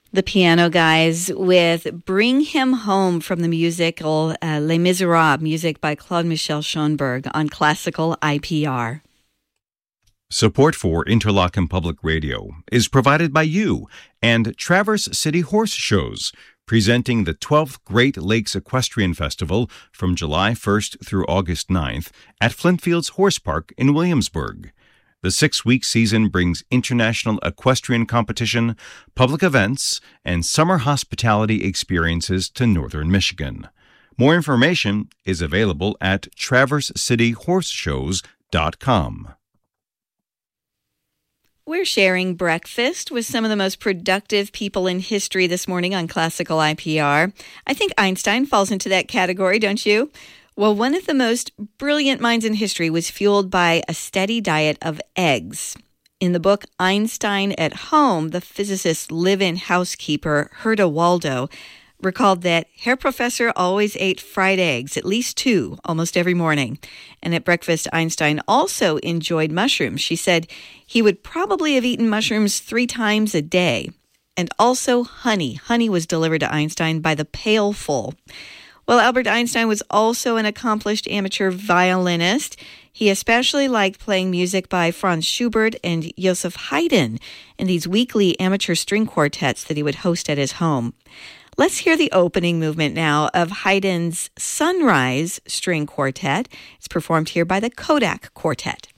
The Piano Guys with Bring Him Home from the musical Les Miserables, music by Claude-Michel Schoenberg on Classical IPR. Support for Interlochen Public Radio is provided by you and Traverse City Horse Shows, presenting the 12th Great Lakes Equestrian Festival from July 1st through August 9th at Flintfields Horse Park in Williamsburg. The 6-week season brings international equestrian competition, public events, and summer hospitality experiences to northern Michigan. More information is available at traversecityhorseshows.com. We're sharing breakfast with some of the most productive people in history this morning on Classical IPR. I think Einstein falls into that category, don't you? Well, one of the most brilliant minds in history was fueled by a steady diet of eggs. In the book Einstein at Home, the physicist's live-in housekeeper, Herta Waldo, recalled that Herr Professor always ate fried eggs, at least 2, almost every morning. And at breakfast, Einstein also enjoyed mushrooms. She said he would probably have eaten mushrooms 3 times a day. And also honey. Honey was delivered to Einstein by the pailful. Well, Albert Einstein was also an accomplished amateur violinist. He especially liked playing music by Franz Schubert and Joseph Haydn in these weekly amateur string quartets that he would host at his home. Let's hear the opening movement now of Haydn's Sunrise String Quartet. It's performed here by the Kodak Quartet.